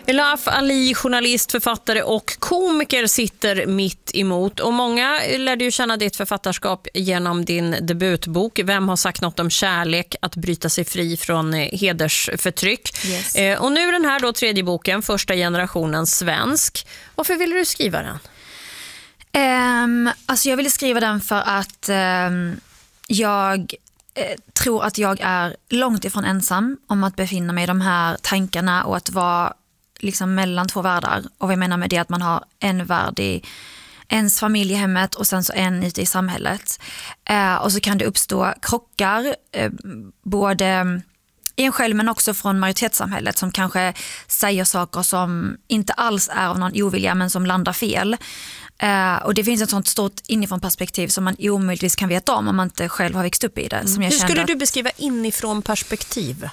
Elaf Ali, journalist, författare och komiker, sitter mitt emot. Och många lärde ju känna ditt författarskap genom din debutbok Vem har sagt något om kärlek? Att bryta sig fri från hedersförtryck. Yes. Och nu den här då tredje boken, första generationens svensk. Varför ville du skriva den? Alltså jag ville skriva den för att jag tror att jag är långt ifrån ensam om att befinna mig i de här tankarna och att vara liksom mellan två världar. Och vad jag menar med det att man har en värld i ens familj i hemmet och sen så en ute i samhället. Och så kan det uppstå krockar både i en själv men också från majoritetssamhället som kanske säger saker som inte alls är av någon ovilja men som landar fel. Och det finns ett sånt stort inifrån perspektiv som man omöjligtvis kan veta om man inte själv har växt upp i det. Som jag Hur skulle du beskriva inifrån perspektiv?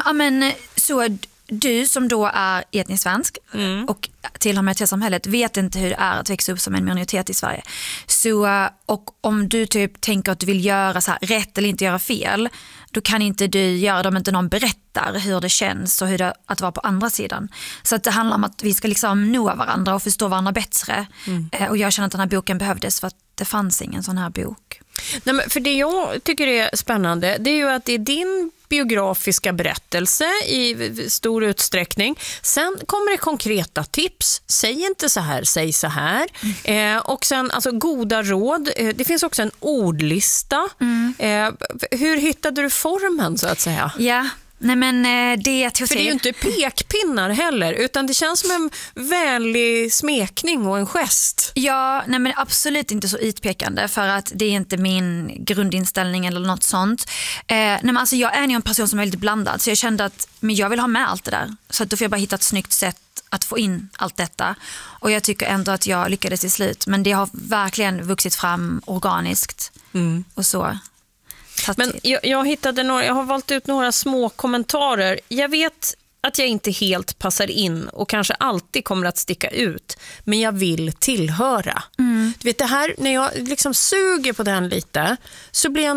Så du som då är etnisk svensk och tillhör majoritetssamhället vet inte hur det är att växa upp som en minoritet i Sverige. Så, och om du typ tänker att du vill göra så här rätt eller inte göra fel, då kan inte du göra det om inte någon berättar hur det känns och hur det är att vara på andra sidan. Så att det handlar om att vi ska liksom nå varandra och förstå varandra bättre. Och jag känner att den här boken behövdes för att det fanns ingen sån här bok. Nej, men för det jag tycker är spännande, det är ju att det är din biografiska berättelse i stor utsträckning. Sen kommer det konkreta tips. Säg inte så här, säg så här. Och sen alltså goda råd. Det finns också en ordlista. Hur hittade du formen så att säga? Ja. Nej men det För det är ju inte pekpinnar heller utan det känns som en vänlig smekning och en gest. Ja, nej men absolut inte så utpekande för att det är inte min grundinställning eller något sånt. Nej men alltså jag är ju en person som är väldigt blandad så jag kände att men jag vill ha med allt det där. Så att då får jag bara hitta ett snyggt sätt att få in allt detta. Och jag tycker ändå att jag lyckades till slut. Men det har verkligen vuxit fram organiskt och så. Men jag har valt ut några små kommentarer. Jag vet att jag inte helt passar in och kanske alltid kommer att sticka ut, men jag vill tillhöra. Du vet det här, när jag liksom suger på den lite så blir jag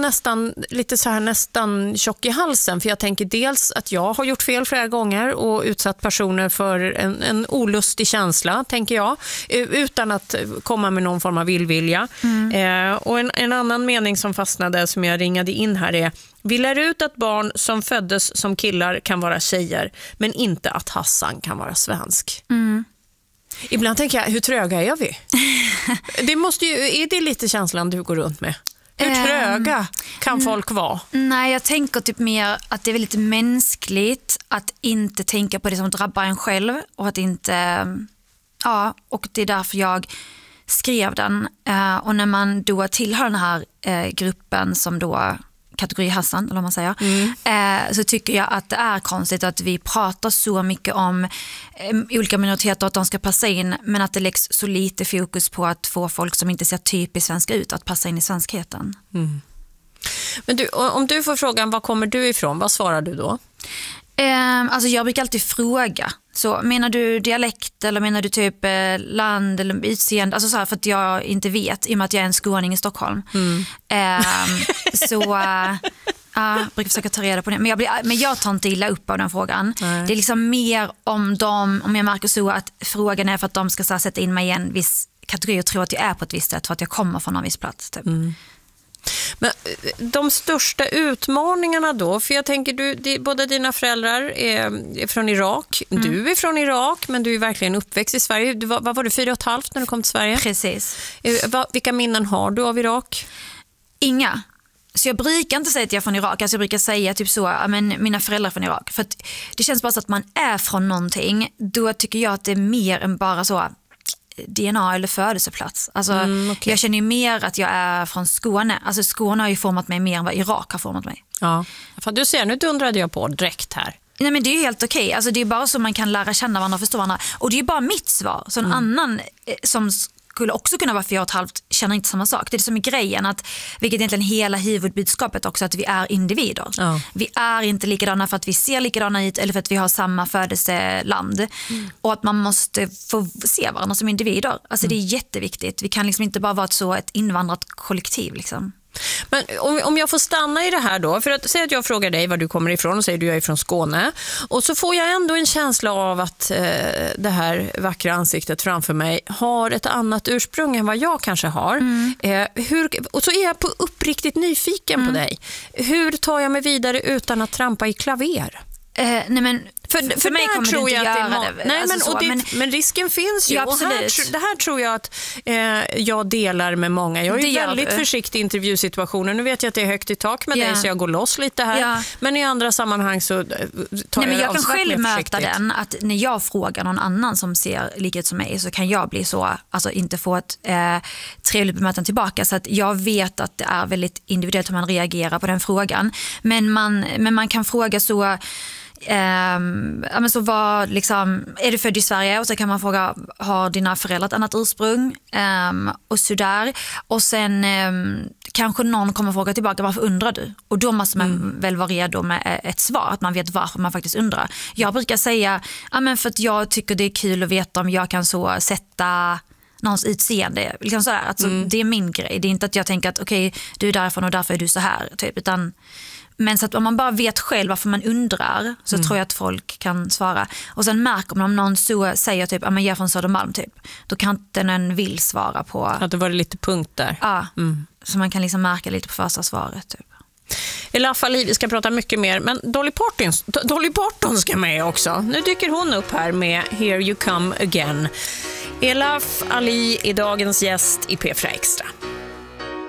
nästan tjock i halsen för jag tänker dels att jag har gjort fel flera gånger och utsatt personer för en olustig känsla, tänker jag, utan att komma med någon form av illvilja. Och en annan mening som fastnade som jag ringade in här är: vi lär ut att barn som föddes som killar kan vara tjejer, men inte att Hassan kan vara svensk. Ibland tänker jag, hur tröga är vi? Är det lite känslan du går runt med? Hur tröga kan folk vara? Nej, jag tänker typ mer att det är väldigt mänskligt att inte tänka på det som drabbar en själv och att inte, och det är därför jag skrev den. Och när man då tillhör den här gruppen som då kategori Hassan, eller vad man säger, så tycker jag att det är konstigt att vi pratar så mycket om olika minoriteter och att de ska passa in, men att det läggs så lite fokus på att få folk som inte ser typiskt svenska ut att passa in i svenskheten. Men du, om du får frågan, var kommer du ifrån? Vad svarar du då? Alltså jag brukar alltid fråga. Så menar du dialekt eller menar du typ land eller utseende? Alltså så här, för att jag inte vet i och med att jag är en skåning i Stockholm. Jag brukar försöka ta reda på det. Men jag tar inte illa upp av den frågan. Nej. Det är liksom mer om jag märker så att frågan är för att de ska så här, sätta in mig i en viss kategori och tro att jag är på ett visst sätt för att jag kommer från en viss plats typ. Men de största utmaningarna då, för jag tänker båda dina föräldrar är från Irak, du är från Irak men du är verkligen uppväxt i Sverige. Vad var du, 4,5 när du kom till Sverige? Precis. Vilka minnen har du av Irak? Inga. Så jag brukar inte säga att jag är från Irak. Alltså jag brukar säga typ så, men mina föräldrar är från Irak. För att det känns bara så att man är från någonting. Då tycker jag att det är mer än bara så DNA eller födelseplats. Alltså, jag känner ju mer att jag är från Skåne. Alltså Skåne har ju format mig mer än vad Irak har format mig. Ja. För du ser, nu undrade jag på direkt här. Nej men det är ju helt okej. Alltså det är bara så man kan lära känna varandra och förstå varandra. Och det är ju bara mitt svar. Så en annan som skulle också kunna vara 4,5 känner inte samma sak. Det är det som är grejen, att, vilket egentligen hela huvudbudskapet också, att vi är individer. Vi är inte likadana för att vi ser likadana ut eller för att vi har samma födelseland. Och att man måste få se varandra som individer. Alltså det är jätteviktigt. Vi kan liksom inte bara vara ett invandrat kollektiv liksom. Men om jag får stanna i det här då, för att säga att jag frågar dig var du kommer ifrån och säger du jag är från Skåne, och så får jag ändå en känsla av att det här vackra ansiktet framför mig har ett annat ursprung än vad jag kanske har. Och så är jag på uppriktigt nyfiken på dig. Hur tar jag mig vidare utan att trampa i klaver? Nej, men för mig kommer tror du inte jag göra det. Nej, alltså men risken finns ju. Ja, och det här tror jag att jag delar med många. Jag är ju väldigt försiktig i intervjusituationer. Nu vet jag att det är högt i tak med dig, så jag går loss lite här. Ja. Men i andra sammanhang så tar jag kan själv möta den, att när jag frågar någon annan som ser likhet som mig, så kan jag bli så, alltså inte få ett trevligt bemötande tillbaka. Så att jag vet att det är väldigt individuellt hur man reagerar på den frågan. Men man kan fråga så... men så var liksom, är du född i Sverige? Och så kan man fråga, har dina föräldrar ett annat ursprung? Och så där. Och sen kanske någon kommer fråga tillbaka, varför undrar du? Och då måste man väl vara redo med ett svar, att man vet varför man faktiskt undrar. Jag brukar säga, men för att jag tycker det är kul att veta om jag kan så sätta någons utseende, liksom sådär. Alltså, det är min grej. Det är inte att jag tänker att okej, du är därifrån och därför är du så här, typ, utan... Men så att om man bara vet själv varför man undrar, så tror jag att folk kan svara. Och sen märker man om någon så säger typ, jag är från Södermalm typ, då kan inte någon vill svara på. Att det var lite punkt där. Ja, så man kan liksom märka lite på första svaret typ. Elaf Ali, vi ska prata mycket mer, men Dolly Parton ska med också. Nu dyker hon upp här med Here You Come Again. Elaf Ali är dagens gäst i P4 Extra.